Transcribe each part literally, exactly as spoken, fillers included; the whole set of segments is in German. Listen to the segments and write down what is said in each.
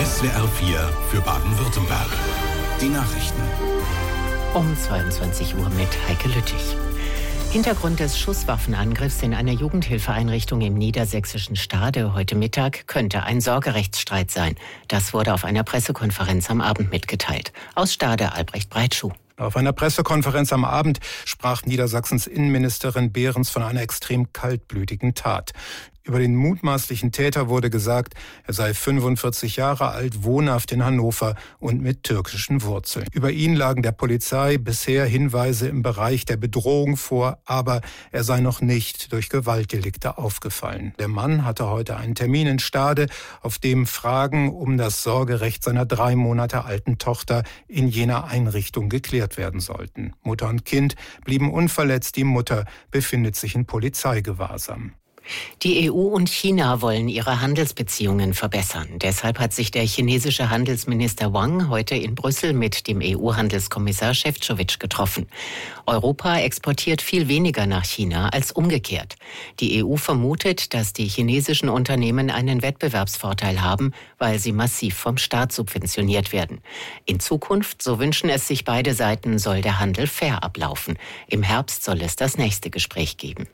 S W R vier für Baden-Württemberg. Die Nachrichten. Um zweiundzwanzig Uhr mit Heike Lüttich. Hintergrund des Schusswaffenangriffs in einer Jugendhilfeeinrichtung im niedersächsischen Stade heute Mittag könnte ein Sorgerechtsstreit sein. Das wurde auf einer Pressekonferenz am Abend mitgeteilt. Aus Stade Albrecht Breitschuh. Auf einer Pressekonferenz am Abend sprach Niedersachsens Innenministerin Behrens von einer extrem kaltblütigen Tat. Über den mutmaßlichen Täter wurde gesagt, er sei fünfundvierzig Jahre alt, wohnhaft in Hannover und mit türkischen Wurzeln. Über ihn lagen der Polizei bisher Hinweise im Bereich der Bedrohung vor, aber er sei noch nicht durch Gewaltdelikte aufgefallen. Der Mann hatte heute einen Termin in Stade, auf dem Fragen um das Sorgerecht seiner drei Monate alten Tochter in jener Einrichtung geklärt werden sollten. Mutter und Kind blieben unverletzt, die Mutter befindet sich in Polizeigewahrsam. Die E U und China wollen ihre Handelsbeziehungen verbessern. Deshalb hat sich der chinesische Handelsminister Wang heute in Brüssel mit dem E U-Handelskommissar Šefčovič getroffen. Europa exportiert viel weniger nach China als umgekehrt. Die E U vermutet, dass die chinesischen Unternehmen einen Wettbewerbsvorteil haben, weil sie massiv vom Staat subventioniert werden. In Zukunft, so wünschen es sich beide Seiten, soll der Handel fair ablaufen. Im Herbst soll es das nächste Gespräch geben.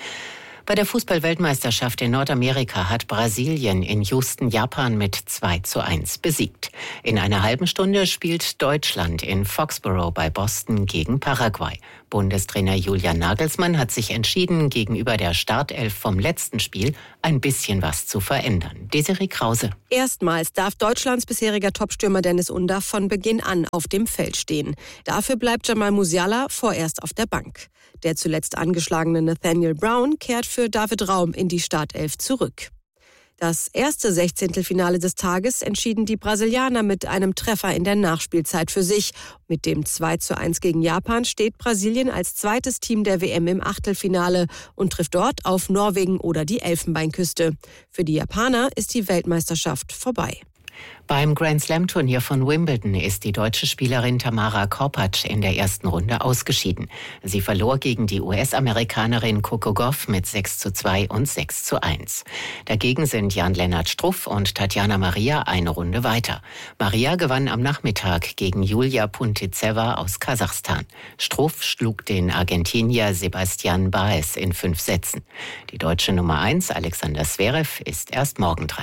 Bei der Fußball-Weltmeisterschaft in Nordamerika hat Brasilien in Houston Japan mit zwei zu eins besiegt. In einer halben Stunde spielt Deutschland in Foxborough bei Boston gegen Paraguay. Bundestrainer Julian Nagelsmann hat sich entschieden, gegenüber der Startelf vom letzten Spiel ein bisschen was zu verändern. Desiree Krause. Erstmals darf Deutschlands bisheriger Topstürmer Dennis Undaff von Beginn an auf dem Feld stehen. Dafür bleibt Jamal Musiala vorerst auf der Bank. Der zuletzt angeschlagene Nathaniel Brown kehrt für David Raum in die Startelf zurück. Das erste Sechzehntelfinale des Tages entschieden die Brasilianer mit einem Treffer in der Nachspielzeit für sich. Mit dem zwei zu eins gegen Japan steht Brasilien als zweites Team der W M im Achtelfinale und trifft dort auf Norwegen oder die Elfenbeinküste. Für die Japaner ist die Weltmeisterschaft vorbei. Beim Grand-Slam-Turnier von Wimbledon ist die deutsche Spielerin Tamara Korpatsch in der ersten Runde ausgeschieden. Sie verlor gegen die U S-Amerikanerin Coco Gauff mit sechs zu zwei und sechs zu eins. Dagegen sind Jan-Lennart Struff und Tatjana Maria eine Runde weiter. Maria gewann am Nachmittag gegen Julia Puntizeva aus Kasachstan. Struff schlug den Argentinier Sebastian Baez in fünf Sätzen. Die deutsche Nummer eins, Alexander Zverev, ist erst morgen dran.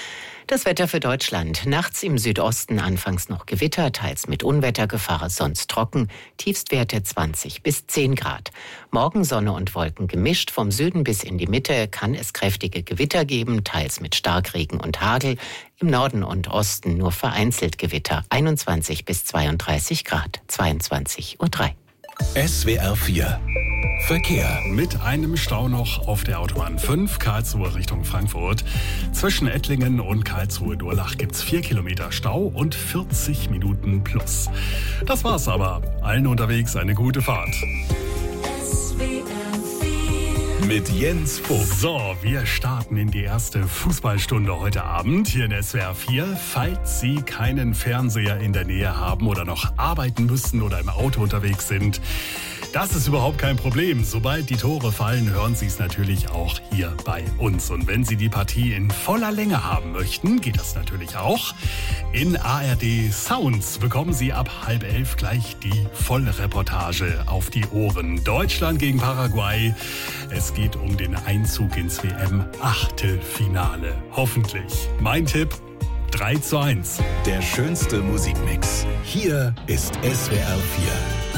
Das Wetter für Deutschland. Nachts im Südosten anfangs noch Gewitter, teils mit Unwettergefahr, sonst trocken. Tiefstwerte zwanzig bis zehn Grad. Morgen Sonne und Wolken gemischt. Vom Süden bis in die Mitte kann es kräftige Gewitter geben, teils mit Starkregen und Hagel. Im Norden und Osten nur vereinzelt Gewitter. einundzwanzig bis zweiunddreißig Grad. zweiundzwanzig Uhr drei. S W R vier Verkehr. Mit einem Stau noch auf der Autobahn fünf, Karlsruhe Richtung Frankfurt. Zwischen Ettlingen und Karlsruhe-Durlach gibt's vier Kilometer Stau und vierzig Minuten plus. Das war's aber. Allen unterwegs eine gute Fahrt. Mit Jens Vogt. So, wir starten in die erste Fußballstunde heute Abend hier in S W R vier. Falls Sie keinen Fernseher in der Nähe haben oder noch arbeiten müssen oder im Auto unterwegs sind, das ist überhaupt kein Problem. Sobald die Tore fallen, hören Sie es natürlich auch hier bei uns. Und wenn Sie die Partie in voller Länge haben möchten, geht das natürlich auch. In A R D Sounds bekommen Sie ab halb elf gleich die Vollreportage auf die Ohren. Deutschland gegen Paraguay. Es geht um den Einzug ins W M-Achtelfinale. Hoffentlich. Mein Tipp: drei zu eins. Der schönste Musikmix. Hier ist S W R vier.